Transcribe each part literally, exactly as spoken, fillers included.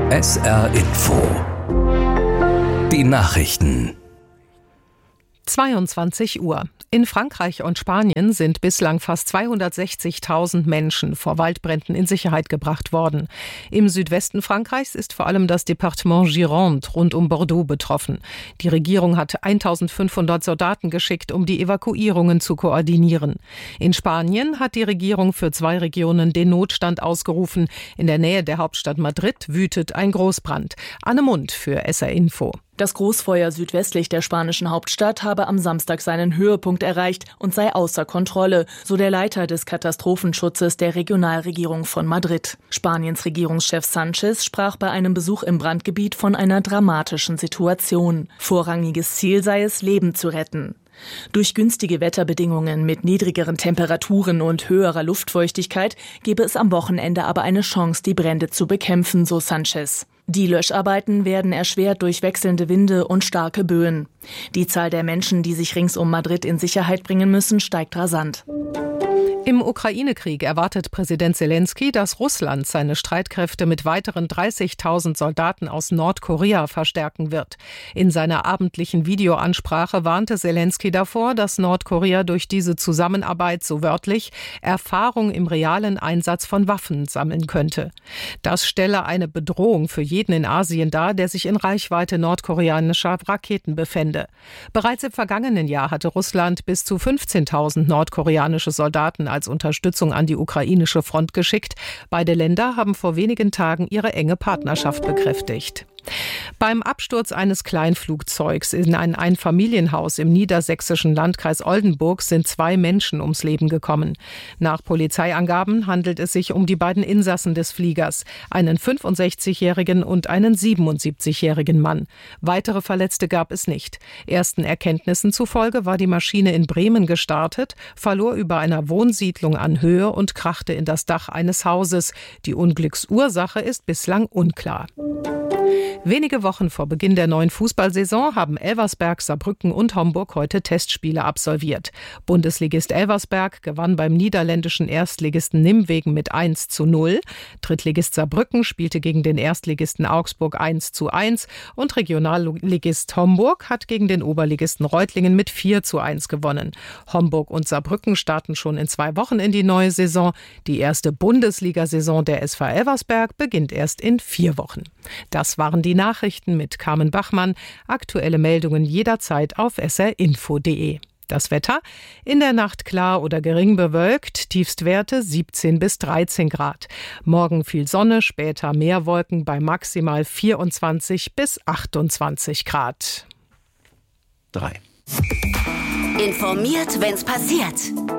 S R Info. Die Nachrichten. zweiundzwanzig Uhr. In Frankreich und Spanien sind bislang fast zweihundertsechzigtausend Menschen vor Waldbränden in Sicherheit gebracht worden. Im Südwesten Frankreichs ist vor allem das Departement Gironde rund um Bordeaux betroffen. Die Regierung hat eintausendfünfhundert Soldaten geschickt, um die Evakuierungen zu koordinieren. In Spanien hat die Regierung für zwei Regionen den Notstand ausgerufen. In der Nähe der Hauptstadt Madrid wütet ein Großbrand. Anne Mund für S R Info. Das Großfeuer südwestlich der spanischen Hauptstadt habe am Samstag seinen Höhepunkt erreicht und sei außer Kontrolle, so der Leiter des Katastrophenschutzes der Regionalregierung von Madrid. Spaniens Regierungschef Sánchez sprach bei einem Besuch im Brandgebiet von einer dramatischen Situation. Vorrangiges Ziel sei es, Leben zu retten. Durch günstige Wetterbedingungen mit niedrigeren Temperaturen und höherer Luftfeuchtigkeit gebe es am Wochenende aber eine Chance, die Brände zu bekämpfen, so Sánchez. Die Löscharbeiten werden erschwert durch wechselnde Winde und starke Böen. Die Zahl der Menschen, die sich rings um Madrid in Sicherheit bringen müssen, steigt rasant. Im Ukraine-Krieg erwartet Präsident Zelensky, dass Russland seine Streitkräfte mit weiteren dreißigtausend Soldaten aus Nordkorea verstärken wird. In seiner abendlichen Videoansprache warnte Zelensky davor, dass Nordkorea durch diese Zusammenarbeit, so wörtlich, Erfahrung im realen Einsatz von Waffen sammeln könnte. Das stelle eine Bedrohung für jeden in Asien dar, der sich in Reichweite nordkoreanischer Raketen befände. Bereits im vergangenen Jahr hatte Russland bis zu fünfzehntausend nordkoreanische Soldaten als Unterstützung an die ukrainische Front geschickt. Beide Länder haben vor wenigen Tagen ihre enge Partnerschaft bekräftigt. Beim Absturz eines Kleinflugzeugs in ein Einfamilienhaus im niedersächsischen Landkreis Oldenburg sind zwei Menschen ums Leben gekommen. Nach Polizeiangaben handelt es sich um die beiden Insassen des Fliegers, einen fünfundsechzigjährigen und einen siebenundsiebzigjährigen Mann. Weitere Verletzte gab es nicht. Ersten Erkenntnissen zufolge war die Maschine in Bremen gestartet, verlor über einer Wohnsiedlung an Höhe und krachte in das Dach eines Hauses. Die Unglücksursache ist bislang unklar. Wenige Wochen vor Beginn der neuen Fußballsaison haben Elversberg, Saarbrücken und Homburg heute Testspiele absolviert. Bundesligist Elversberg gewann beim niederländischen Erstligisten Nimwegen mit eins zu null. Drittligist Saarbrücken spielte gegen den Erstligisten Augsburg eins zu eins und Regionalligist Homburg hat gegen den Oberligisten Reutlingen mit vier zu eins gewonnen. Homburg und Saarbrücken starten schon in zwei Wochen in die neue Saison. Die erste Bundesliga-Saison der S V Elversberg beginnt erst in vier Wochen. Das waren die Nachrichten mit Carmen Bachmann. Aktuelle Meldungen jederzeit auf s r info punkt d e. Das Wetter: in der Nacht klar oder gering bewölkt, Tiefstwerte siebzehn bis dreizehn Grad. Morgen viel Sonne, später mehr Wolken bei maximal vierundzwanzig bis achtundzwanzig Grad. drei. Informiert, wenn's passiert.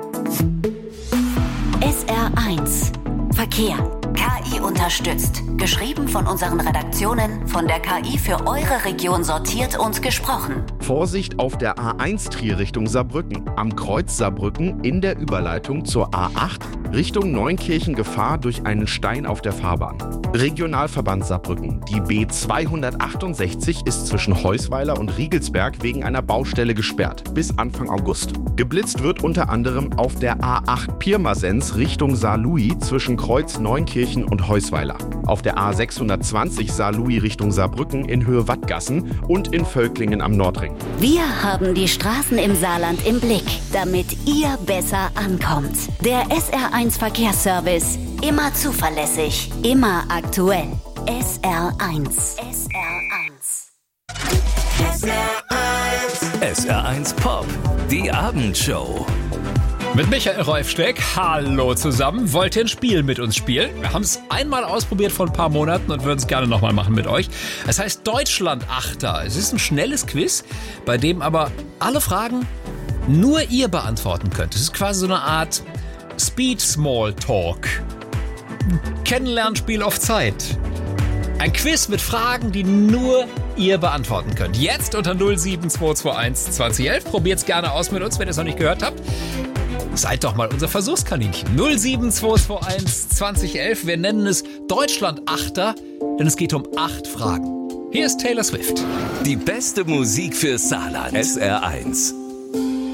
S R eins Verkehr. K I unterstützt. Geschrieben von unseren Redaktionen, von der K I für eure Region sortiert und gesprochen. Vorsicht auf der A eins Trier Richtung Saarbrücken. Am Kreuz Saarbrücken in der Überleitung zur A acht Richtung Neunkirchen Gefahr durch einen Stein auf der Fahrbahn. Regionalverband Saarbrücken. Die B zweihundertachtundsechzig ist zwischen Heusweiler und Riegelsberg wegen einer Baustelle gesperrt. Bis Anfang August. Geblitzt wird unter anderem auf der A acht Pirmasens Richtung Saarlouis zwischen Kreuz Neunkirchen und Heusweiler. Auf der A sechshundertzwanzig Saarlouis Richtung Saarbrücken in Höhe Wattgassen und in Völklingen am Nordring. Wir haben die Straßen im Saarland im Blick, damit ihr besser ankommt. Der S R eins Verkehrsservice. Immer zuverlässig, immer aktuell. S R eins. S R eins. S R eins. S R eins Pop. Die Abendshow. Mit Michael Reufsteck, hallo zusammen. Wollt ihr ein Spiel mit uns spielen? Wir haben es einmal ausprobiert vor ein paar Monaten und würden es gerne nochmal machen mit euch. Es heißt Deutschland-Achter. Es ist ein schnelles Quiz, bei dem aber alle Fragen nur ihr beantworten könnt. Es ist quasi so eine Art Speed-Small-Talk. Kennenlernspiel auf Zeit. Ein Quiz mit Fragen, die nur ihr beantworten könnt. Jetzt unter null sieben zwei zwei eins zwanzig elf. Probiert es gerne aus mit uns, wenn ihr es noch nicht gehört habt. Seid doch mal unser Versuchskaninchen. null sieben zwei zwei eins zwanzig elf. Wir nennen es Deutschland-Achter, denn es geht um acht Fragen. Hier ist Taylor Swift. Die beste Musik für Saarland. S R eins.